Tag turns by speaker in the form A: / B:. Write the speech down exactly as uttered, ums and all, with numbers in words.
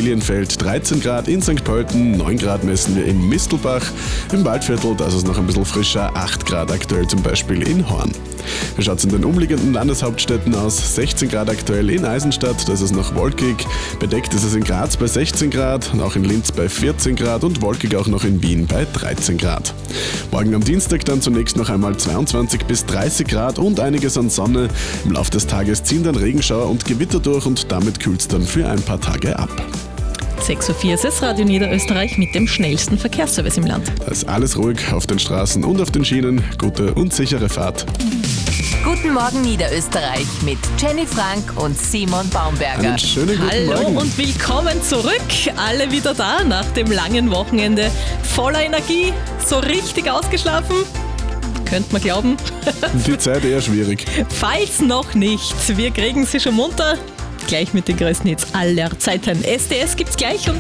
A: Lilienfeld dreizehn Grad, in Sankt Pölten neun Grad messen wir in Mistelbach, im Waldviertel, da ist es noch ein bisschen frischer, acht Grad aktuell zum Beispiel in Horn. Wie schaut es in den umliegenden Landeshauptstädten aus? sechzehn Grad aktuell in Eisenstadt, da ist es noch wolkig, bedeckt ist es in Graz bei sechzehn Grad, auch in Linz bei vierzehn Grad und wolkig auch noch in Wien bei dreizehn Grad. Morgen am Dienstag dann zunächst noch einmal zweiundzwanzig bis dreißig Grad und einiges an Sonne. Im Laufe des Tages ziehen dann Regenschauer und Gewitter durch und damit kühlt es dann für ein paar Tage ab.
B: sechs Uhr vier ist es Radio Niederösterreich mit dem schnellsten Verkehrsservice im Land.
A: Da ist alles ruhig auf den Straßen und auf den Schienen. Gute und sichere Fahrt.
C: Guten Morgen Niederösterreich mit Jenny Frank und Simon Baumberger.
A: Einen schönen guten
B: Hallo
A: Morgen.
B: und willkommen zurück. Alle wieder da nach dem langen Wochenende. Voller Energie, so richtig ausgeschlafen. Könnte man glauben.
A: Die Zeit eher schwierig.
B: Falls noch nicht, wir kriegen Sie schon munter. Gleich mit den größten Hits aller Zeiten. S D S gibt's gleich um